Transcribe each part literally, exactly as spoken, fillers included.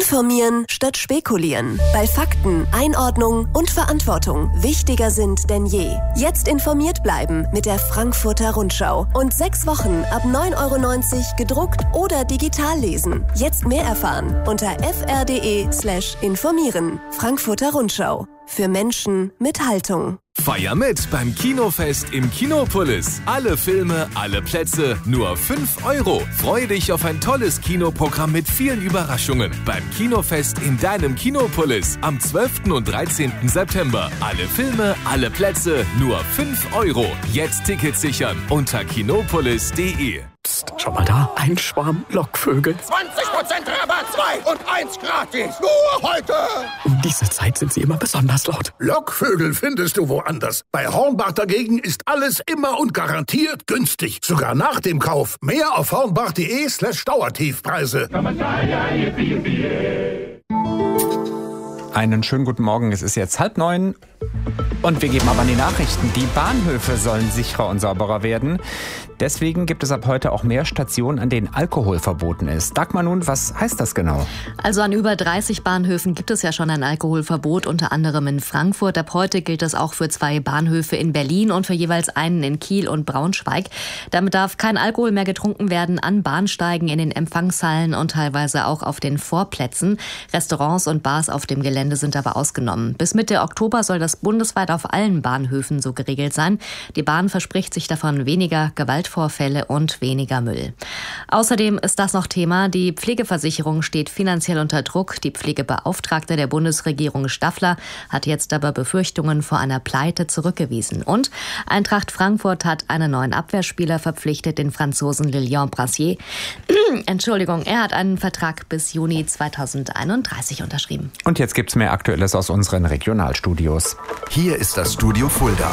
Informieren statt spekulieren. Weil Fakten, Einordnung und Verantwortung wichtiger sind denn je. Jetzt informiert bleiben mit der Frankfurter Rundschau. Und sechs Wochen ab neun Euro neunzig gedruckt oder digital lesen. Jetzt mehr erfahren unter fr.de slash informieren. Frankfurter Rundschau. Für Menschen mit Haltung. Feier mit beim Kinofest im Kinopolis. Alle Filme, alle Plätze, nur fünf Euro. Freue dich auf ein tolles Kinoprogramm mit vielen Überraschungen. Beim Kinofest in deinem Kinopolis am zwölften und dreizehnten September. Alle Filme, alle Plätze, nur fünf Euro. Jetzt Tickets sichern unter kinopolis punkt de. Psst, schau mal da, ein Schwarm Lockvögel. zwanzig Prozent Rabatt, zwei und eins gratis. Nur heute. Um diese Zeit sind sie immer besonders laut. Lockvögel findest du woanders. Bei Hornbach dagegen ist alles immer und garantiert günstig. Sogar nach dem Kauf. Mehr auf hornbach.de slash Dauertiefpreise. Einen schönen guten Morgen, es ist jetzt halb neun und wir geben aber an die Nachrichten. Die Bahnhöfe sollen sicherer und sauberer werden. Deswegen gibt es ab heute auch mehr Stationen, an denen Alkohol verboten ist. Dagmar nun, was heißt das genau? Also an über dreißig Bahnhöfen gibt es ja schon ein Alkoholverbot, unter anderem in Frankfurt. Ab heute gilt das auch für zwei Bahnhöfe in Berlin und für jeweils einen in Kiel und Braunschweig. Damit darf kein Alkohol mehr getrunken werden an Bahnsteigen, in den Empfangshallen und teilweise auch auf den Vorplätzen. Restaurants und Bars auf dem Gelände sind aber ausgenommen. Bis Mitte Oktober soll das bundesweit auf allen Bahnhöfen so geregelt sein. Die Bahn verspricht sich davon weniger Gewaltvorfälle und weniger Müll. Außerdem ist das noch Thema. Die Pflegeversicherung steht finanziell unter Druck. Die Pflegebeauftragte der Bundesregierung Staffler hat jetzt aber Befürchtungen vor einer Pleite zurückgewiesen. Und Eintracht Frankfurt hat einen neuen Abwehrspieler verpflichtet, den Franzosen Lilian Brassier. Entschuldigung, er hat einen Vertrag bis Juni zweitausendeinunddreißig unterschrieben. Und jetzt gibt's mehr Aktuelles aus unseren Regionalstudios. Hier ist das Studio Fulda.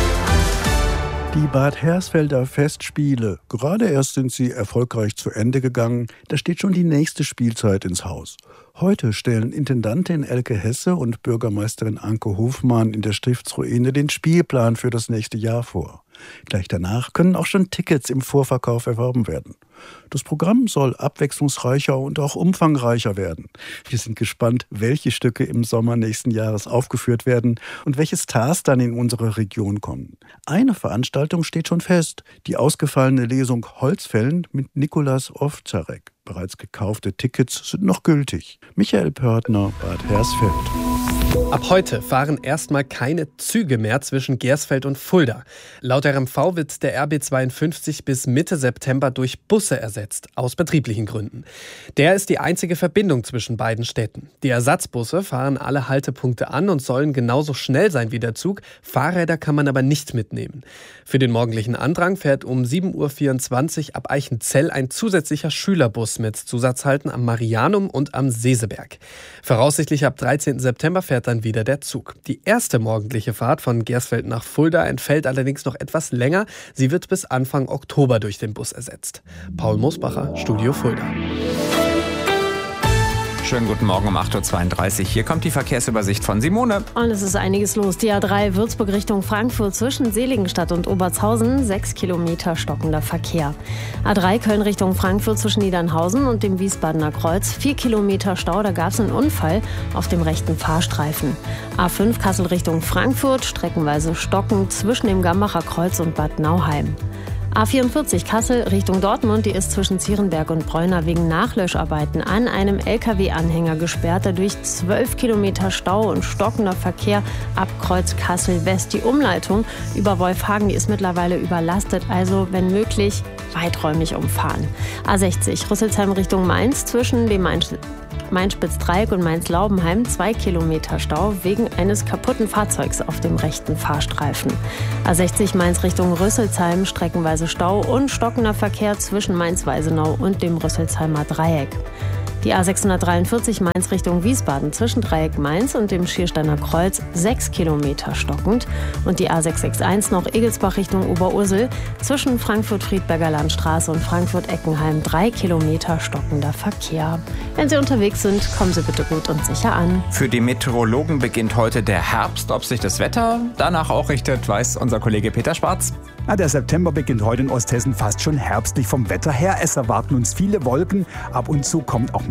Die Bad Hersfelder Festspiele, gerade erst sind sie erfolgreich zu Ende gegangen, da steht schon die nächste Spielzeit ins Haus. Heute stellen Intendantin Elke Hesse und Bürgermeisterin Anke Hofmann in der Stiftsruine den Spielplan für das nächste Jahr vor. Gleich danach können auch schon Tickets im Vorverkauf erworben werden. Das Programm soll abwechslungsreicher und auch umfangreicher werden. Wir sind gespannt, welche Stücke im Sommer nächsten Jahres aufgeführt werden und welche Stars dann in unsere Region kommen. Eine Veranstaltung steht schon fest, die ausgefallene Lesung Holzfällen mit Nikolaus Ovtcharek. Bereits gekaufte Tickets sind noch gültig. Michael Pörtner, Bad Hersfeld. Ab heute fahren erstmal keine Züge mehr zwischen Gersfeld und Fulda. Laut R M V wird der R B zweiundfünfzig bis Mitte September durch Busse ersetzt, aus betrieblichen Gründen. Der ist die einzige Verbindung zwischen beiden Städten. Die Ersatzbusse fahren alle Haltepunkte an und sollen genauso schnell sein wie der Zug. Fahrräder kann man aber nicht mitnehmen. Für den morgendlichen Andrang fährt um sieben Uhr vierundzwanzig ab Eichenzell ein zusätzlicher Schülerbus mit Zusatzhalten am Marianum und am Seseberg. Voraussichtlich ab dreizehnten September fährt dann wieder der Zug. Die erste morgendliche Fahrt von Gersfeld nach Fulda entfällt allerdings noch etwas länger. Sie wird bis Anfang Oktober durch den Bus ersetzt. Paul Mosbacher, Studio Fulda. Schönen guten Morgen um acht Uhr zweiunddreißig. Hier kommt die Verkehrsübersicht von Simone. Und es ist einiges los. Die A drei Würzburg Richtung Frankfurt zwischen Seligenstadt und Obertshausen. Sechs Kilometer stockender Verkehr. A drei Köln Richtung Frankfurt zwischen Niedernhausen und dem Wiesbadener Kreuz. Vier Kilometer Stau, da gab es einen Unfall auf dem rechten Fahrstreifen. A fünf Kassel Richtung Frankfurt, streckenweise stockend zwischen dem Gambacher Kreuz und Bad Nauheim. A vierundvierzig Kassel Richtung Dortmund, die ist zwischen Zierenberg und Bräuner wegen Nachlöscharbeiten an einem L K W-Anhänger gesperrt. Dadurch zwölf Kilometer Stau und stockender Verkehr ab Kreuz Kassel West. Die Umleitung über Wolfhagen, die ist mittlerweile überlastet, also wenn möglich weiträumig umfahren. A sechzig Rüsselsheim Richtung Mainz zwischen dem Mainz Mainz-Spitzdreieck und Mainz-Laubenheim zwei Kilometer Stau wegen eines kaputten Fahrzeugs auf dem rechten Fahrstreifen. A sechzig Mainz Richtung Rüsselsheim, streckenweise Stau und stockender Verkehr zwischen Mainz-Weisenau und dem Rüsselsheimer Dreieck. Die A sechshundertdreiundvierzig Mainz Richtung Wiesbaden zwischen Dreieck Mainz und dem Schiersteiner Kreuz sechs Kilometer stockend. Und die A sechshundertsechsundsechzig noch Egelsbach Richtung Oberursel zwischen Frankfurt-Friedberger Landstraße und Frankfurt-Eckenheim drei Kilometer stockender Verkehr. Wenn Sie unterwegs sind, kommen Sie bitte gut und sicher an. Für die Meteorologen beginnt heute der Herbst. Ob sich das Wetter danach auch richtet, weiß unser Kollege Peter Schwarz. Ja, der September beginnt heute in Osthessen fast schon herbstlich vom Wetter her. Es erwarten uns viele Wolken. Ab und zu kommt auch mal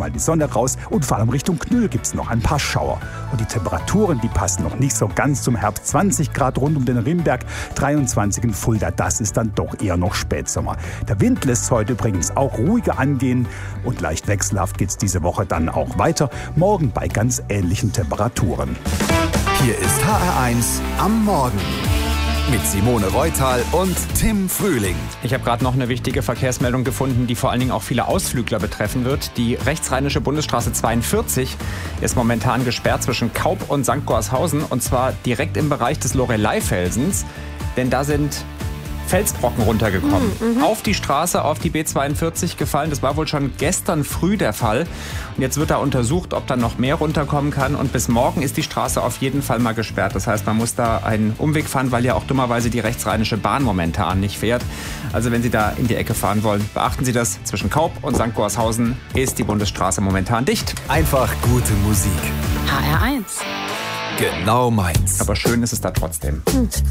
mal die Sonne raus und vor allem Richtung Knüll gibt es noch ein paar Schauer. Und die Temperaturen, die passen noch nicht so ganz zum Herbst. zwanzig Grad rund um den Rinnberg, dreiundzwanzig in Fulda. Das ist dann doch eher noch Spätsommer. Der Wind lässt heute übrigens auch ruhiger angehen und leicht wechselhaft geht es diese Woche dann auch weiter. Morgen bei ganz ähnlichen Temperaturen. Hier ist H R eins am Morgen mit Simone Reutal und Tim Frühling. Ich habe gerade noch eine wichtige Verkehrsmeldung gefunden, die vor allen Dingen auch viele Ausflügler betreffen wird. Die rechtsrheinische Bundesstraße zweiundvierzig ist momentan gesperrt zwischen Kaup und Sankt Gorshausen und zwar direkt im Bereich des Lorelei-Felsens, denn da sind Felsbrocken runtergekommen. Mhm, auf die Straße, auf die B zweiundvierzig gefallen. Das war wohl schon gestern früh der Fall. Und jetzt wird da untersucht, ob da noch mehr runterkommen kann. Und bis morgen ist die Straße auf jeden Fall mal gesperrt. Das heißt, man muss da einen Umweg fahren, weil ja auch dummerweise die rechtsrheinische Bahn momentan nicht fährt. Also wenn Sie da in die Ecke fahren wollen, beachten Sie das. Zwischen Kaup und Sankt Gorshausen ist die Bundesstraße momentan dicht. Einfach gute Musik. H R eins. Genau meins. Aber schön ist es da trotzdem. Hm.